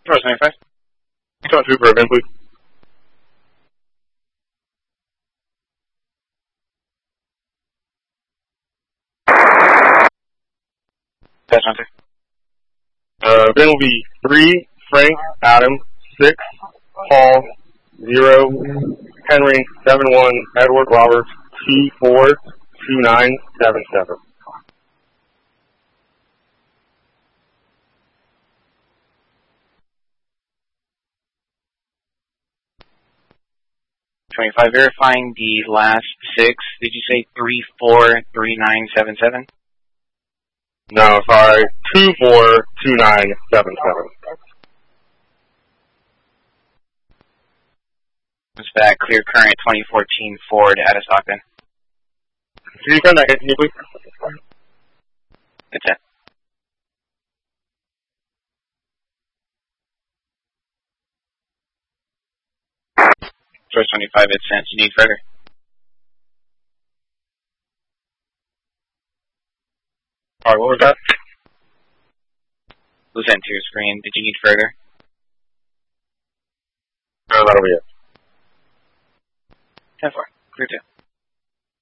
Choice 95. Talk to Trooper again, please. That's not there. Then will be 3, Frank, Adam, 6, Paul, 0, Henry, 7-1, Edward, Roberts, 2-4, 2-9, 7-7. Verifying the last 6. Did you say 343977? No, sorry, 242977. It's that clear current 2014 Ford out of Stockton. Can you come back in, please? It's it. Choice 25, it's sent. You need further? Alright, what was that? Was sent to your screen. Did you need further? No, that'll be it. 10-4. Clear 2.